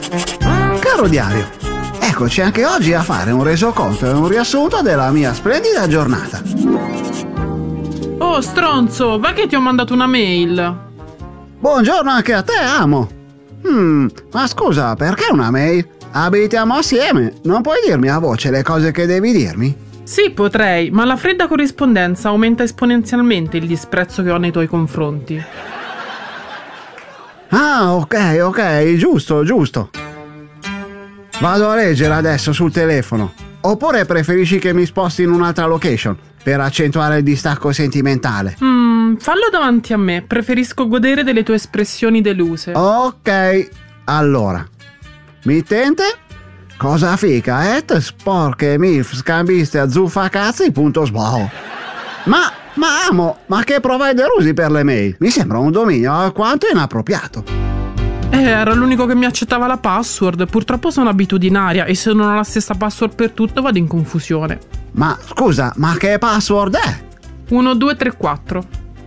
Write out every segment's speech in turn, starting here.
Caro diario, eccoci anche oggi a fare un resoconto e un riassunto della mia splendida giornata. Oh stronzo, va che ti ho mandato una mail. Buongiorno anche a te, amo. Ma scusa, perché una mail? Abitiamo assieme, non puoi dirmi a voce le cose che devi dirmi? Sì, potrei, ma la fredda corrispondenza aumenta esponenzialmente il disprezzo che ho nei tuoi confronti. Ah, ok, giusto. Vado a leggere adesso sul telefono. Oppure preferisci che mi sposti in un'altra location per accentuare il distacco sentimentale? Fallo davanti a me, preferisco godere delle tue espressioni deluse. Ok, allora. Mittente? Cosa fica, sporche milf scambiste a zuffacazzi.sbo. Ma amo, ma che provider usi per le mail? Mi sembra un dominio alquanto inappropriato. Era l'unico che mi accettava la password. Purtroppo sono abitudinaria e se non ho la stessa password per tutto vado in confusione. Ma scusa, ma che password è? 1, 2, 3, 4.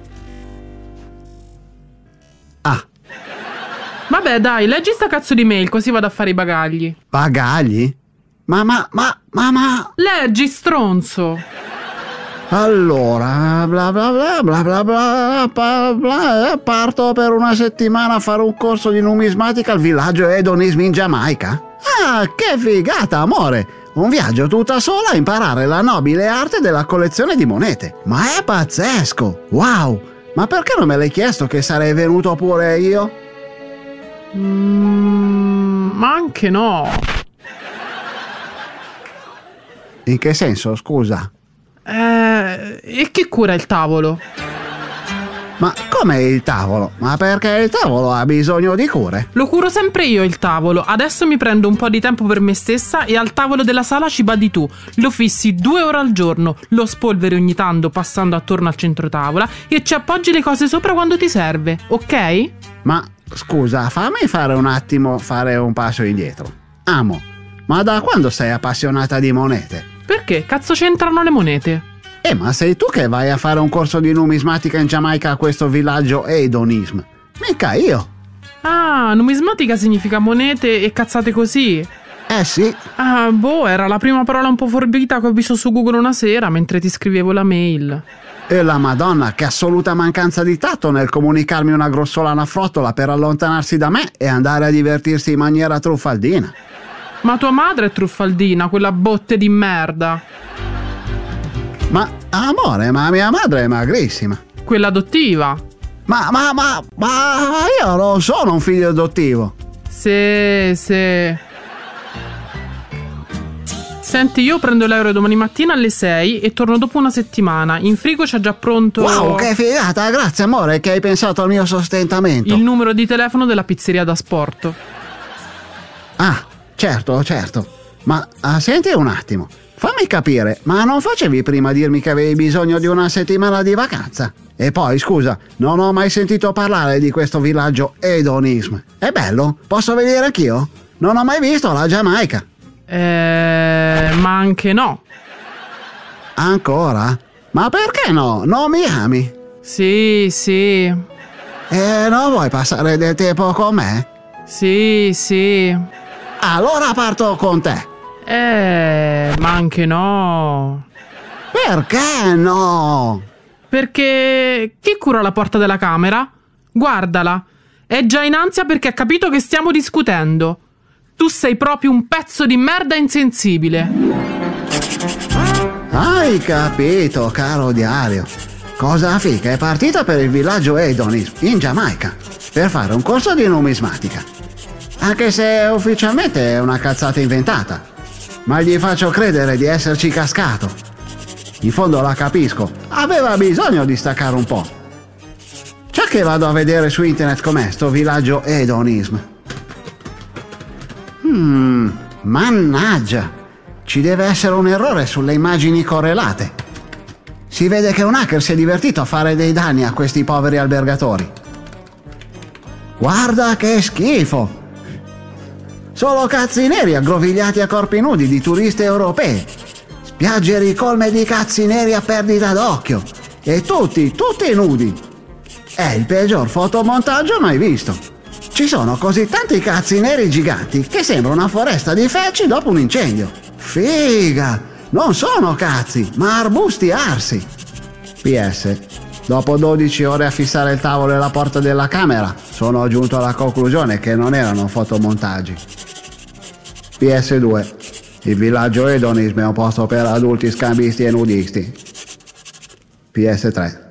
Ah. Vabbè dai, leggi sta cazzo di mail così vado a fare i bagagli. Bagagli? Ma. Leggi, stronzo. Allora, parto per una settimana a fare un corso di numismatica al villaggio Hedonism in Giamaica. Ah, che figata, amore! Un viaggio tutta sola a imparare la nobile arte della collezione di monete. Ma è pazzesco! Wow! Ma perché non me l'hai chiesto che sarei venuto pure io? Ma anche no. In che senso, scusa? E chi cura il tavolo? Ma com'è il tavolo? Ma perché il tavolo ha bisogno di cure? Lo curo sempre io il tavolo. Adesso mi prendo un po' di tempo per me stessa e al tavolo della sala ci badi tu. Lo fissi 2 ore al giorno, lo spolveri ogni tanto passando attorno al centro tavola e ci appoggi le cose sopra quando ti serve, ok? Ma scusa, fammi fare un passo indietro. Amo, ma da quando sei appassionata di monete? Perché? Cazzo c'entrano le monete? Ma sei tu che vai a fare un corso di numismatica in Giamaica a questo villaggio Hedonism? Mica io. Ah, numismatica significa monete e cazzate così. Sì. Ah, era la prima parola un po' forbita che ho visto su Google una sera mentre ti scrivevo la mail. E la Madonna, che assoluta mancanza di tatto nel comunicarmi una grossolana frottola per allontanarsi da me e andare a divertirsi in maniera truffaldina. Ma tua madre è truffaldina, quella botte di merda. Ma amore, ma mia madre è magrissima. Quella adottiva. Ma io non sono un figlio adottivo. Sì. Senti, io prendo l'aereo domani mattina alle 6 e torno dopo una settimana. In frigo c'è già pronto... Wow, che figata, grazie amore che hai pensato al mio sostentamento. Il numero di telefono della pizzeria da sport. Ah, certo. Ma senti un attimo. Fammi capire, ma non facevi prima dirmi che avevi bisogno di una settimana di vacanza? E poi, scusa, non ho mai sentito parlare di questo villaggio Hedonism. È bello? Posso venire anch'io? Non ho mai visto la Giamaica. Ma anche no. Ancora? Ma perché no? Non mi ami? Sì. Non vuoi passare del tempo con me? Sì. Allora parto con te. Ma anche no. Perché no? Perché chi cura la porta della camera? Guardala. È già in ansia perché ha capito che stiamo discutendo. Tu sei proprio un pezzo di merda insensibile. Hai capito, caro diario. Cosa fica è partita per il villaggio Hedonism in Giamaica per fare un corso di numismatica. Anche se ufficialmente è una cazzata inventata. Ma gli faccio credere di esserci cascato. In fondo la capisco, aveva bisogno di staccare un po'. C'è che vado a vedere su internet com'è sto villaggio Hedonism. Mannaggia, ci deve essere un errore sulle immagini correlate. Si vede che un hacker si è divertito a fare dei danni a questi poveri albergatori. Guarda che schifo! Solo cazzi neri aggrovigliati a corpi nudi di turisti europei. Spiagge ricolme di cazzi neri a perdita d'occhio. E tutti nudi. È il peggior fotomontaggio mai visto. Ci sono così tanti cazzi neri giganti che sembra una foresta di felci dopo un incendio. Figa! Non sono cazzi, ma arbusti arsi. PS. Dopo 12 ore a fissare il tavolo e la porta della camera, sono giunto alla conclusione che non erano fotomontaggi. PS2. Il villaggio Edonism è un posto per adulti scambisti e nudisti. PS3.